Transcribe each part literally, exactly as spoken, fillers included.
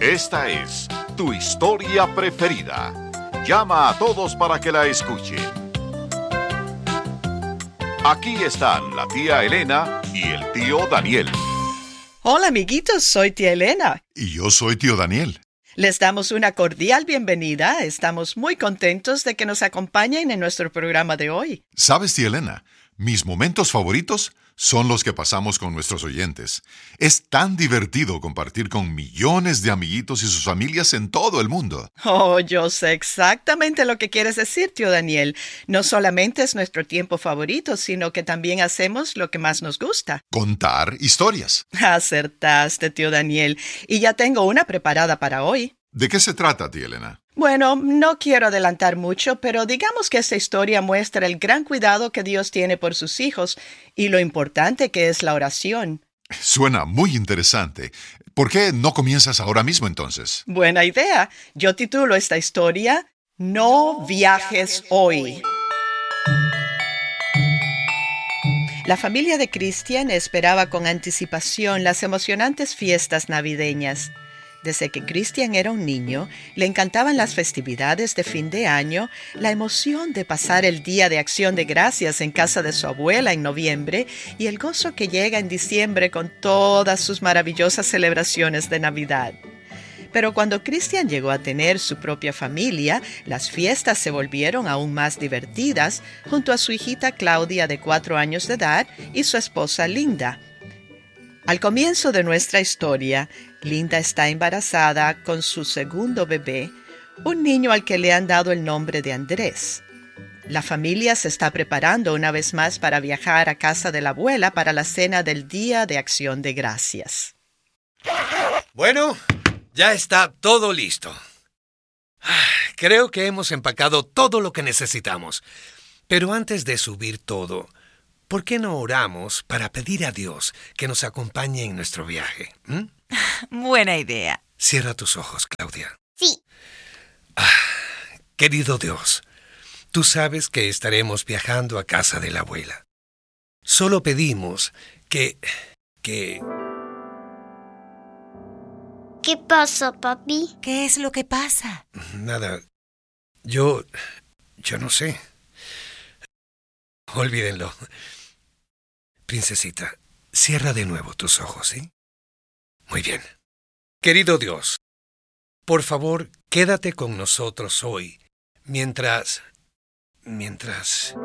Esta es tu historia preferida. Llama a todos para que la escuchen. Aquí están la tía Elena y el tío Daniel. Hola, amiguitos, soy tía Elena. Y yo soy tío Daniel. Les damos una cordial bienvenida. Estamos muy contentos de que nos acompañen en nuestro programa de hoy. ¿Sabes, tía Elena? Mis momentos favoritos son los que pasamos con nuestros oyentes. Es tan divertido compartir con millones de amiguitos y sus familias en todo el mundo. Oh, yo sé exactamente lo que quieres decir, tío Daniel. No solamente es nuestro tiempo favorito, sino que también hacemos lo que más nos gusta. Contar historias. Acertaste, tío Daniel. Y ya tengo una preparada para hoy. ¿De qué se trata, tía Elena? Bueno, no quiero adelantar mucho, pero digamos que esta historia muestra el gran cuidado que Dios tiene por sus hijos y lo importante que es la oración. Suena muy interesante. ¿Por qué no comienzas ahora mismo entonces? Buena idea. Yo titulo esta historia No viajes hoy. La familia de Christian esperaba con anticipación las emocionantes fiestas navideñas. Desde que Christian era un niño, le encantaban las festividades de fin de año, la emoción de pasar el Día de Acción de Gracias en casa de su abuela en noviembre y el gozo que llega en diciembre con todas sus maravillosas celebraciones de Navidad. Pero cuando Christian llegó a tener su propia familia, las fiestas se volvieron aún más divertidas junto a su hijita Claudia de cuatro años de edad y su esposa Linda. Al comienzo de nuestra historia, Linda está embarazada con su segundo bebé, un niño al que le han dado el nombre de Andrés. La familia se está preparando una vez más para viajar a casa de la abuela para la cena del Día de Acción de Gracias. Bueno, ya está todo listo. Creo que hemos empacado todo lo que necesitamos. Pero antes de subir todo, ¿por qué no oramos para pedir a Dios que nos acompañe en nuestro viaje? ¿Mm? Buena idea. Cierra tus ojos, Claudia. Sí. Ah, querido Dios, tú sabes que estaremos viajando a casa de la abuela. Solo pedimos que... que... ¿Qué pasa, papi? ¿Qué es lo que pasa? Nada. Yo... yo no sé. Olvídenlo. Princesita, cierra de nuevo tus ojos, ¿sí? Muy bien. Querido Dios, por favor, quédate con nosotros hoy, mientras... mientras...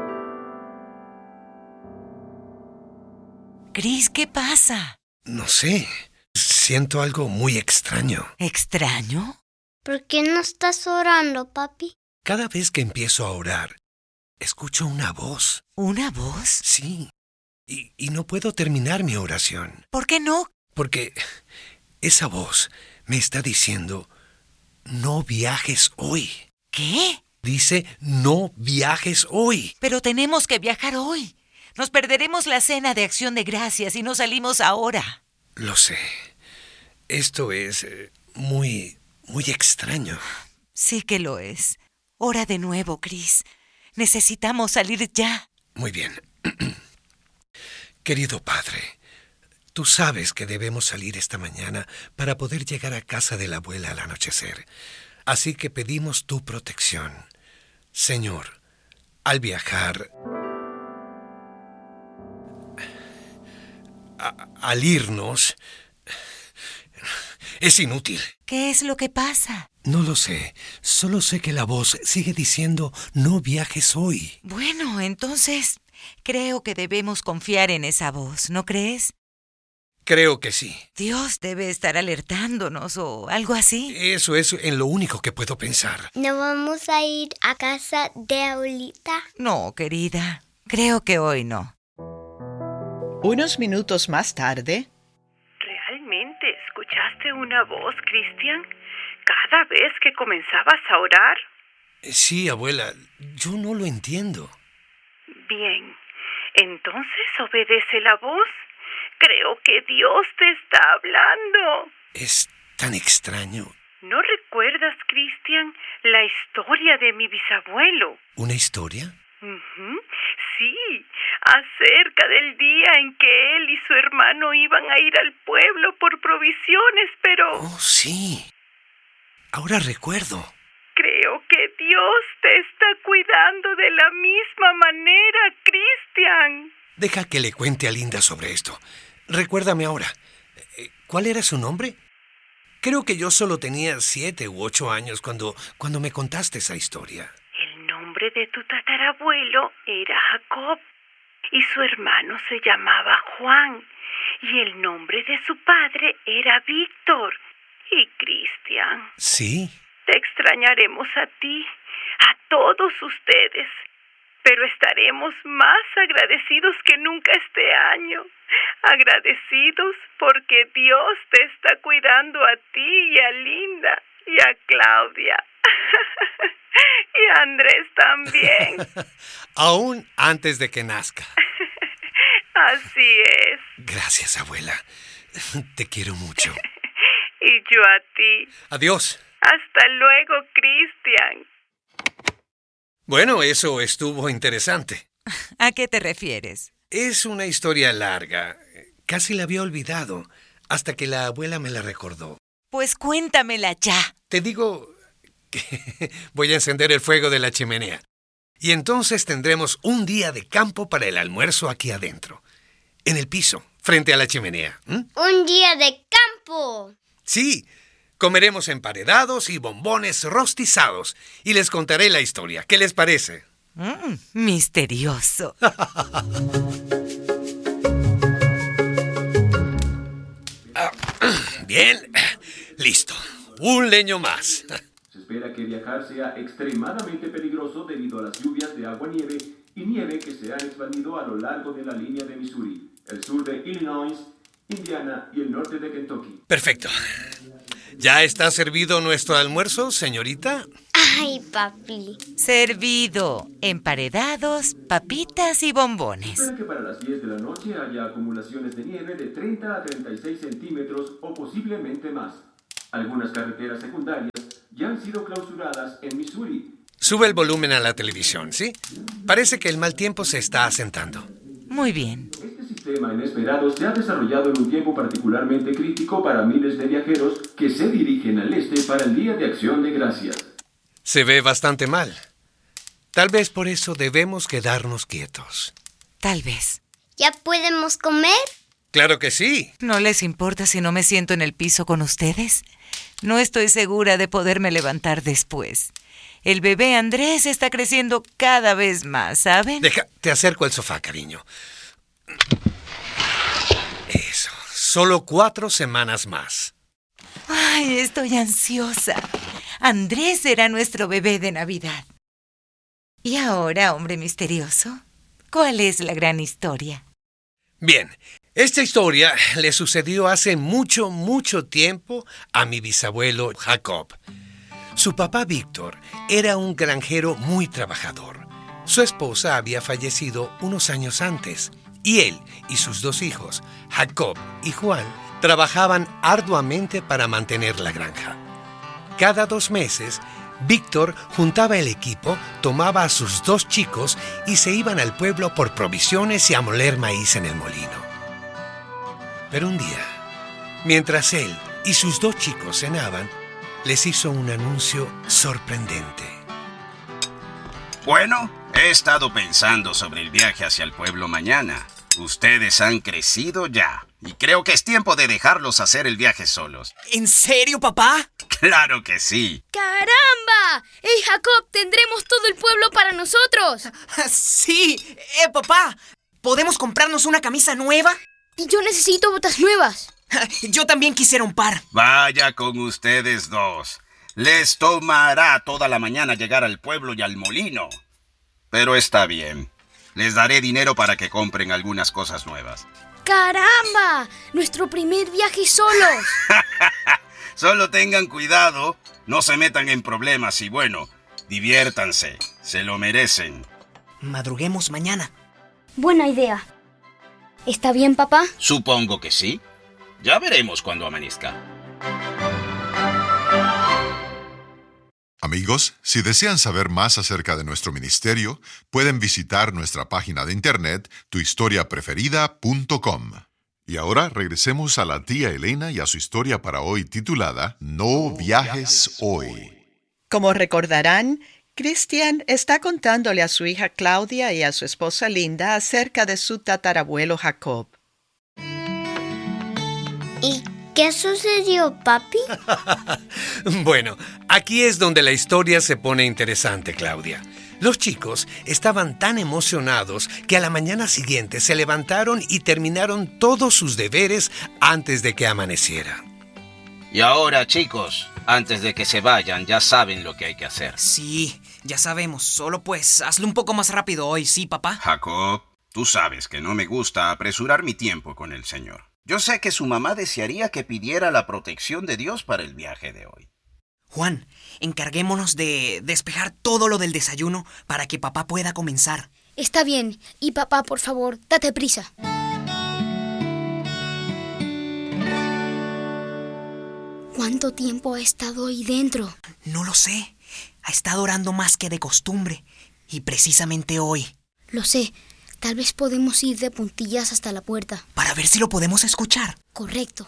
Cris, ¿qué pasa? No sé. Siento algo muy extraño. ¿Extraño? ¿Por qué no estás orando, papi? Cada vez que empiezo a orar, escucho una voz. ¿Una voz? Sí. Y, y no puedo terminar mi oración. ¿Por qué no? Porque esa voz me está diciendo, no viajes hoy. ¿Qué? Dice, no viajes hoy. Pero tenemos que viajar hoy. Nos perderemos la cena de Acción de Gracias si no salimos ahora. Lo sé. Esto es eh, muy, muy extraño. Sí que lo es. Ora de nuevo, Cris. Necesitamos salir ya. Muy bien. Querido padre, tú sabes que debemos salir esta mañana para poder llegar a casa de la abuela al anochecer. Así que pedimos tu protección. Señor, al viajar... A, al irnos... es inútil. ¿Qué es lo que pasa? No lo sé. Solo sé que la voz sigue diciendo no viajes hoy. Bueno, entonces creo que debemos confiar en esa voz, ¿no crees? Creo que sí. Dios debe estar alertándonos o algo así. Eso es en lo único que puedo pensar. ¿No vamos a ir a casa de abuelita? No, querida. Creo que hoy no. Unos minutos más tarde... ¿Realmente escuchaste una voz, Christian, cada vez que comenzabas a orar? Sí, abuela. Yo no lo entiendo. Bien. Entonces obedece la voz. Creo que Dios te está hablando. Es tan extraño. ¿No recuerdas, Christian, la historia de mi bisabuelo? ¿Una historia? Uh-huh. Sí, acerca del día en que él y su hermano iban a ir al pueblo por provisiones, pero... Oh, sí. ahora recuerdo. Creo que Dios te está cuidando de la misma manera, Christian. Deja que le cuente a Linda sobre esto. Recuérdame ahora. ¿Cuál era su nombre? Creo que yo solo tenía siete u ocho años cuando, cuando me contaste esa historia. El nombre de tu tatarabuelo era Jacob y su hermano se llamaba Juan y el nombre de su padre era Víctor. Y Christian. Sí. Te extrañaremos a ti, a todos ustedes, pero estaremos más agradecidos que nunca este año. Agradecidos porque Dios te está cuidando a ti y a Linda y a Claudia. Y a Andrés también. Aún antes de que nazca. Así es. Gracias, abuela. Te quiero mucho. Y yo a ti. Adiós. Hasta luego, Christian. Bueno, eso estuvo interesante. ¿A qué te refieres? Es una historia larga. Casi la había olvidado, hasta que la abuela me la recordó. Pues cuéntamela ya. Te digo que voy a encender el fuego de la chimenea. Y entonces tendremos un día de campo para el almuerzo aquí adentro. En el piso, frente a la chimenea. ¿Mm? ¡Un día de campo! Sí, comeremos emparedados y bombones rostizados. Y les contaré la historia. ¿Qué les parece? Mm, misterioso. Bien, listo. Un leño más. Se espera que viajar sea extremadamente peligroso debido a las lluvias de agua-nieve y nieve que se han expandido a lo largo de la línea de Missouri, el sur de Illinois, Indiana y el norte de Kentucky. Perfecto. ¿Ya está servido nuestro almuerzo, señorita? ¡Ay, papi! Servido. Emparedados, papitas y bombones. Se espera que para las diez de la noche haya acumulaciones de nieve de treinta a treinta y seis centímetros o posiblemente más. Algunas carreteras secundarias ya han sido clausuradas en Missouri. Sube el volumen a la televisión, ¿sí? Parece que el mal tiempo se está asentando. Muy bien. Este sistema inesperado se ha desarrollado en un tiempo particularmente crítico para miles de viajeros que se dirigen al este para el Día de Acción de Gracias. Se ve bastante mal. Tal vez por eso debemos quedarnos quietos. Tal vez. ¿Ya podemos comer? ¡Claro que sí! ¿No les importa si no me siento en el piso con ustedes? No estoy segura de poderme levantar después. El bebé Andrés está creciendo cada vez más, ¿saben? Deja, te acerco al sofá, cariño. Eso, solo cuatro semanas más. Ay, estoy ansiosa. Andrés será nuestro bebé de Navidad. Y ahora, hombre misterioso, ¿cuál es la gran historia? Bien, esta historia le sucedió hace mucho, mucho tiempo a mi bisabuelo Jacob. Su papá Víctor era un granjero muy trabajador. Su esposa había fallecido unos años antes y él y sus dos hijos, Jacob y Juan, trabajaban arduamente para mantener la granja. Cada dos meses, Víctor juntaba el equipo, tomaba a sus dos chicos y se iban al pueblo por provisiones y a moler maíz en el molino. Pero un día, mientras él y sus dos chicos cenaban, les hizo un anuncio sorprendente. Bueno, he estado pensando sobre el viaje hacia el pueblo mañana. Ustedes han crecido ya, y creo que es tiempo de dejarlos hacer el viaje solos. ¿En serio, papá? ¡Claro que sí! ¡Caramba! ¡Hey, Jacob! ¿Tendremos todo el pueblo para nosotros? Sí. Eh, papá, ¿podemos comprarnos una camisa nueva? Y yo necesito botas nuevas. Yo también quisiera un par. Vaya con ustedes dos. Les tomará toda la mañana llegar al pueblo y al molino. Pero está bien. Les daré dinero para que compren algunas cosas nuevas. ¡Caramba! ¡Nuestro primer viaje solos! Solo tengan cuidado, no se metan en problemas y bueno, diviértanse, se lo merecen. Madruguemos mañana. Buena idea. ¿Está bien, papá? Supongo que sí. Ya veremos cuando amanezca. Amigos, si desean saber más acerca de nuestro ministerio, pueden visitar nuestra página de internet tu historia preferida punto com. Y ahora regresemos a la tía Elena y a su historia para hoy titulada No viajes hoy. Como recordarán, Christian está contándole a su hija Claudia y a su esposa Linda acerca de su tatarabuelo Jacob. ¿Y qué sucedió, papi? Bueno, aquí es donde la historia se pone interesante, Claudia. Los chicos estaban tan emocionados que a la mañana siguiente se levantaron y terminaron todos sus deberes antes de que amaneciera. Y ahora, chicos, antes de que se vayan, ya saben lo que hay que hacer. Sí, ya sabemos. Solo pues, hazlo un poco más rápido hoy, ¿sí, papá? Jacob, tú sabes que no me gusta apresurar mi tiempo con el Señor. Yo sé que su mamá desearía que pidiera la protección de Dios para el viaje de hoy. Juan, encarguémonos de despejar todo lo del desayuno para que papá pueda comenzar. Está bien. Y papá, por favor, date prisa. ¿Cuánto tiempo ha estado ahí dentro? No lo sé. Ha estado orando más que de costumbre. Y precisamente hoy. Lo sé. Tal vez podemos ir de puntillas hasta la puerta. Para ver si lo podemos escuchar. Correcto.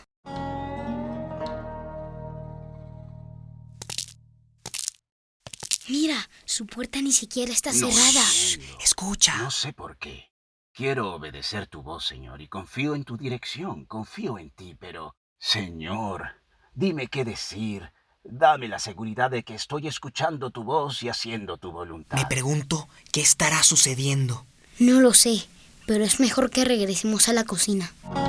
Mira, su puerta ni siquiera está No, cerrada. Shh, escucha. No sé por qué. Quiero obedecer tu voz, Señor, y confío en tu dirección. Confío en ti, pero... Señor, dime qué decir. Dame la seguridad de que estoy escuchando tu voz y haciendo tu voluntad. Me pregunto qué estará sucediendo. No lo sé, pero es mejor que regresemos a la cocina.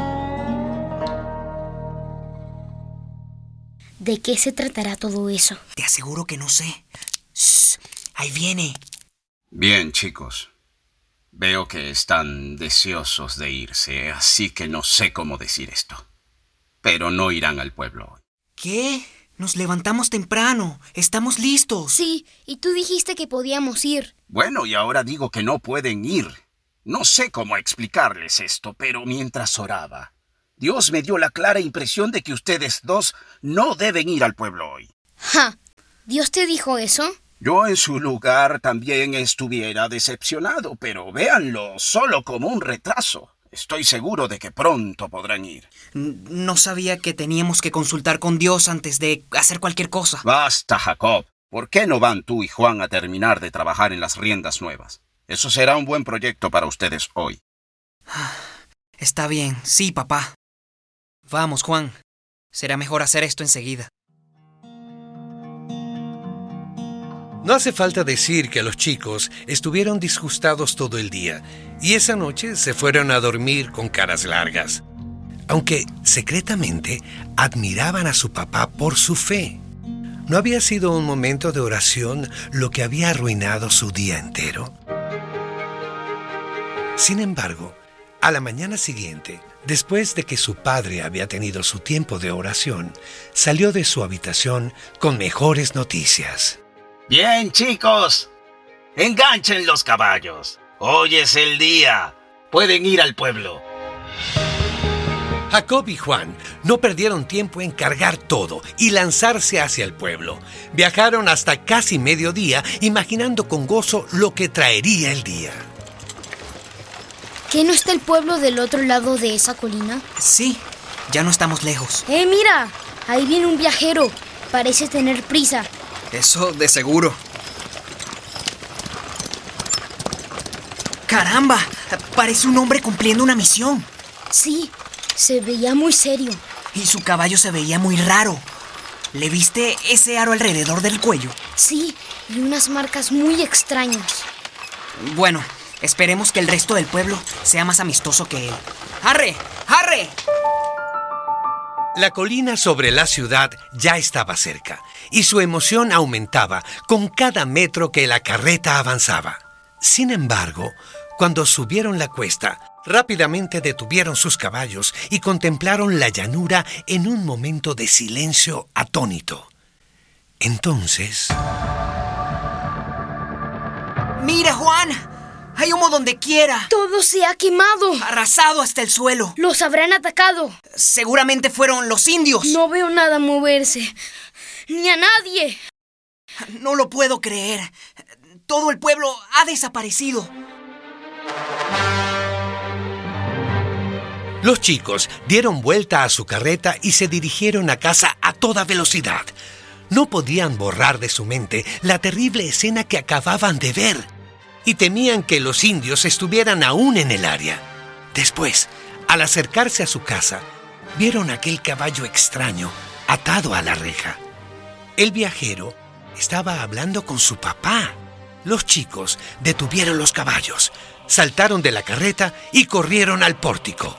¿De qué se tratará todo eso? Te aseguro que no sé. Shh, ahí viene. Bien, chicos. Veo que están deseosos de irse, así que no sé cómo decir esto. Pero no irán al pueblo hoy. ¿Qué? Nos levantamos temprano. Estamos listos. Sí, y tú dijiste que podíamos ir. Bueno, y ahora digo que no pueden ir. No sé cómo explicarles esto, pero mientras oraba, Dios me dio la clara impresión de que ustedes dos no deben ir al pueblo hoy. ¡Ja! ¿Dios te dijo eso? Yo en su lugar también estuviera decepcionado, pero véanlo solo como un retraso. Estoy seguro de que pronto podrán ir. No sabía que teníamos que consultar con Dios antes de hacer cualquier cosa. Basta, Jacob. ¿Por qué no van tú y Juan a terminar de trabajar en las riendas nuevas? Eso será un buen proyecto para ustedes hoy. Está bien, sí, papá. Vamos, Juan. Será mejor hacer esto enseguida. No hace falta decir que los chicos estuvieron disgustados todo el día y esa noche se fueron a dormir con caras largas, aunque secretamente admiraban a su papá por su fe. ¿No había sido un momento de oración lo que había arruinado su día entero? Sin embargo, a la mañana siguiente, después de que su padre había tenido su tiempo de oración, salió de su habitación con mejores noticias. Bien, chicos. Enganchen los caballos. Hoy es el día. Pueden ir al pueblo. Jacob y Juan no perdieron tiempo en cargar todo y lanzarse hacia el pueblo. Viajaron hasta casi mediodía, imaginando con gozo lo que traería el día. ¿Qué no está el pueblo del otro lado de esa colina? Sí, ya no estamos lejos. ¡Eh, mira! Ahí viene un viajero. Parece tener prisa. Eso de seguro. ¡Caramba! Parece un hombre cumpliendo una misión. Sí, se veía muy serio. Y su caballo se veía muy raro. ¿Le viste ese aro alrededor del cuello? Sí, y unas marcas muy extrañas. Bueno, esperemos que el resto del pueblo sea más amistoso que él. ¡Arre! ¡Arre! La colina sobre la ciudad ya estaba cerca y su emoción aumentaba con cada metro que la carreta avanzaba. Sin embargo, cuando subieron la cuesta, rápidamente detuvieron sus caballos y contemplaron la llanura en un momento de silencio atónito. Entonces... ¡Mira, Juan! ¡Hay humo donde quiera! ¡Todo se ha quemado! ¡Arrasado hasta el suelo! ¡Los habrán atacado! Seguramente fueron los indios. No veo nada moverse. ¡Ni a nadie! No lo puedo creer. Todo el pueblo ha desaparecido. Los chicos dieron vuelta a su carreta y se dirigieron a casa a toda velocidad. No podían borrar de su mente la terrible escena que acababan de ver y temían que los indios estuvieran aún en el área. Después, al acercarse a su casa, vieron aquel caballo extraño atado a la reja. El viajero estaba hablando con su papá. Los chicos detuvieron los caballos, saltaron de la carreta y corrieron al pórtico.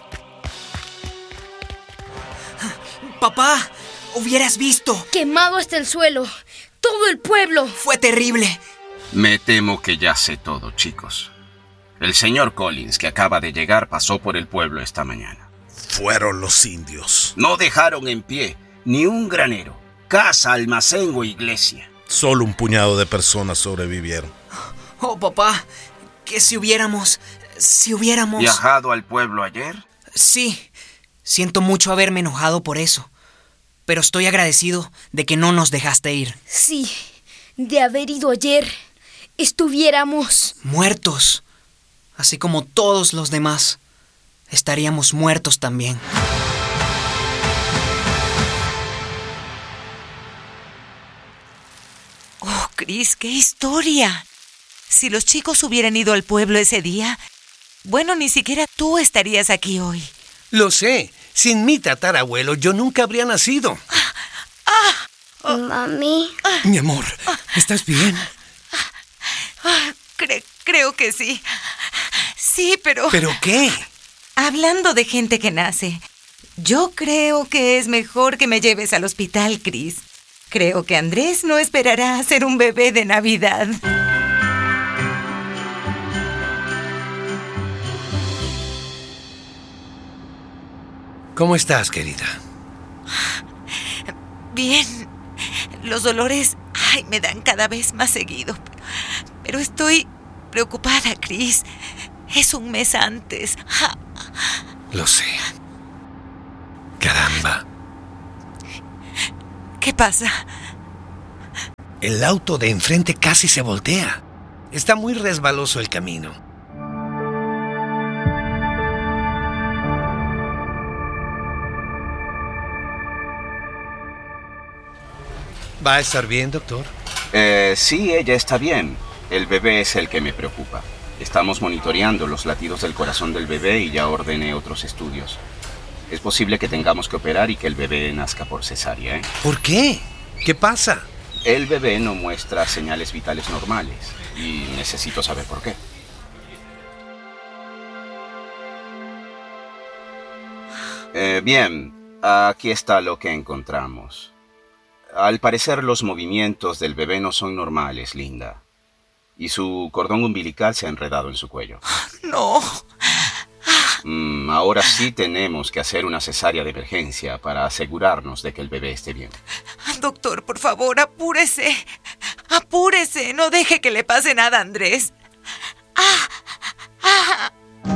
Papá, hubieras visto. Quemado hasta el suelo. Todo el pueblo. Fue terrible. Me temo que ya sé todo, chicos. El señor Collins, que acaba de llegar, pasó por el pueblo esta mañana. Fueron los indios. No dejaron en pie ni un granero, casa, almacén o iglesia. Solo un puñado de personas sobrevivieron. Oh, papá, que si hubiéramos... Si hubiéramos... ¿Viajado al pueblo ayer? Sí, siento mucho haberme enojado por eso. Pero estoy agradecido de que no nos dejaste ir. Sí, de haber ido ayer, estuviéramos... muertos. Así como todos los demás. Estaríamos muertos también. Oh, Chris, qué historia. Si los chicos hubieran ido al pueblo ese día, bueno, ni siquiera tú estarías aquí hoy. Lo sé. Sin mi tatarabuelo yo nunca habría nacido. Ah, oh. Mami. Mi amor, ¿estás bien? Ah, cre- creo que sí. Sí, pero... ¿Pero qué? Hablando de gente que nace, yo creo que es mejor que me lleves al hospital, Chris. Creo que Andrés no esperará a ser un bebé de Navidad. ¿Cómo estás, querida? Bien. Los dolores, ay, me dan cada vez más seguido. Pero estoy preocupada, Chris. Es un mes antes. Lo sé. Caramba. ¿Qué pasa? El auto de enfrente casi se voltea. Está muy resbaloso el camino. ¿Va a estar bien, doctor? Eh, sí, ella está bien. El bebé es el que me preocupa. Estamos monitoreando los latidos del corazón del bebé y ya ordené otros estudios. Es posible que tengamos que operar y que el bebé nazca por cesárea, ¿eh? ¿Por qué? ¿Qué pasa? El bebé no muestra señales vitales normales y necesito saber por qué. Eh, bien, aquí está lo que encontramos. Al parecer los movimientos del bebé no son normales, Linda. Y su cordón umbilical se ha enredado en su cuello. No. Mm, ahora sí tenemos que hacer una cesárea de emergencia para asegurarnos de que el bebé esté bien. Doctor, por favor, apúrese. Apúrese. No deje que le pase nada a Andrés. Ah, ah.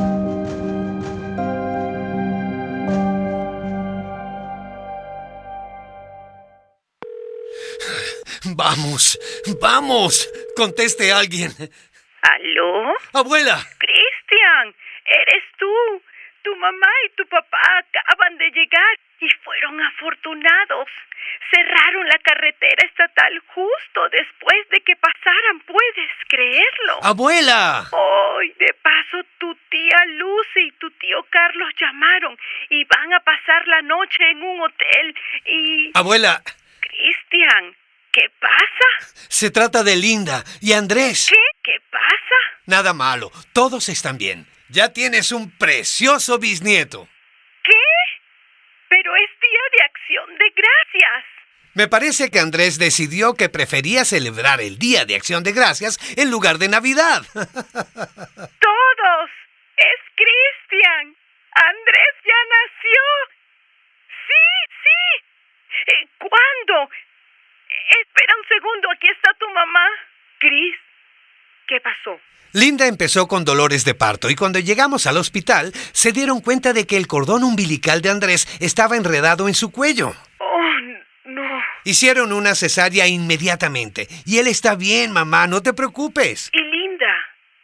Vamos, vamos. Conteste a alguien. ¿Aló? Abuela. Cristian, eres tú. Tu mamá y tu papá acaban de llegar y fueron afortunados. Cerraron la carretera estatal justo después de que pasaran. ¿Puedes creerlo? ¡Abuela! Hoy, de paso, tu tía Lucy y tu tío Carlos llamaron y van a pasar la noche en un hotel y... ¡Abuela! Cristian, ¿qué pasa? Se trata de Linda y Andrés. ¿Qué? ¿Qué pasa? Nada malo, todos están bien. Ya tienes un precioso bisnieto. ¿Qué? Pero es Día de Acción de Gracias. Me parece que Andrés decidió que prefería celebrar el Día de Acción de Gracias en lugar de Navidad. Todos. Es Cristian. Andrés ya nació. Sí, sí. Eh, ¿Cuándo? Espera un segundo, aquí está tu mamá. Chris, ¿qué pasó? Linda empezó con dolores de parto y cuando llegamos al hospital se dieron cuenta de que el cordón umbilical de Andrés estaba enredado en su cuello. Oh, no. Hicieron una cesárea inmediatamente y él está bien, mamá, no te preocupes. ¿Y Linda?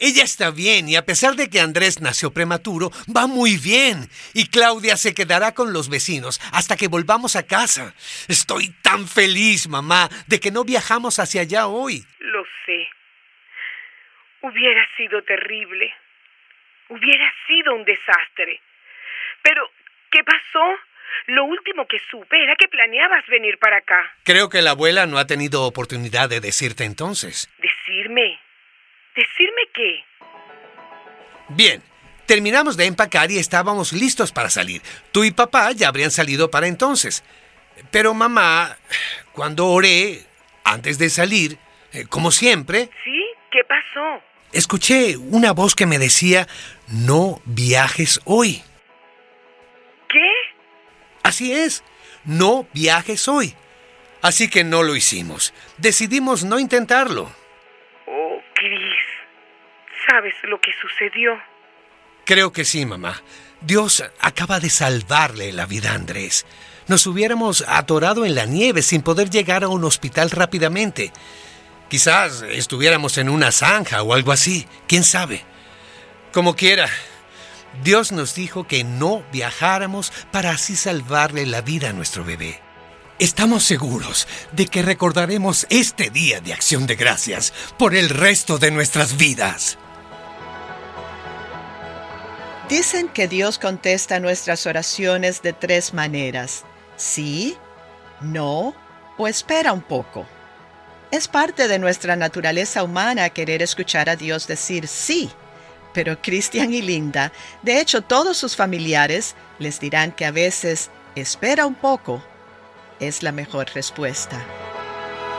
ella está bien y a pesar de que Andrés nació prematuro, va muy bien. Y Claudia se quedará con los vecinos hasta que volvamos a casa. Estoy tan feliz, mamá, de que no viajamos hacia allá hoy. Lo sé. Hubiera sido terrible. Hubiera sido un desastre. Pero, ¿qué pasó? Lo último que supe era que planeabas venir para acá. Creo que la abuela no ha tenido oportunidad de decirte entonces. ¿Decirme? ¿Decirme qué? Bien, terminamos de empacar y estábamos listos para salir. Tú y papá ya habrían salido para entonces. Pero mamá, cuando oré, antes de salir, eh, como siempre... ¿Sí? ¿Qué pasó? Escuché una voz que me decía, no viajes hoy. ¿Qué? Así es, no viajes hoy. Así que no lo hicimos. Decidimos no intentarlo. Oh, Chris, ¿sabes lo que sucedió? Creo que sí, mamá. Dios acaba de salvarle la vida a Andrés. Nos hubiéramos atorado en la nieve sin poder llegar a un hospital rápidamente. Quizás estuviéramos en una zanja o algo así. ¿Quién sabe? Como quiera, Dios nos dijo que no viajáramos para así salvarle la vida a nuestro bebé. Estamos seguros de que recordaremos este día de Acción de Gracias por el resto de nuestras vidas. Dicen que Dios contesta nuestras oraciones de tres maneras: sí, no o espera un poco. Es parte de nuestra naturaleza humana querer escuchar a Dios decir sí, pero Cristian y Linda, de hecho todos sus familiares, les dirán que a veces espera un poco es la mejor respuesta.